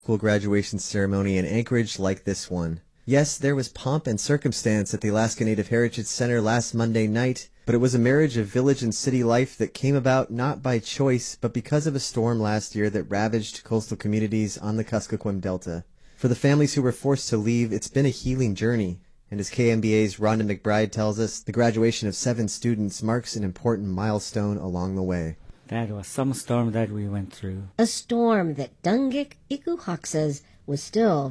School graduation ceremony in Anchorage like this one. Yes, there was pomp and circumstance at the Alaska Native Heritage Center last Monday night, but it was a marriage of village and city life that came about not by choice, but because of a storm last year that ravaged coastal communities on the Kuskokwim Delta. For the families who were forced to leave, it's been a healing journey. And as KMBA's Rhonda McBride tells us, the graduation of 7 students marks an important milestone along the way. That was some storm that we went through. A storm that Dungik Ikuhak says was still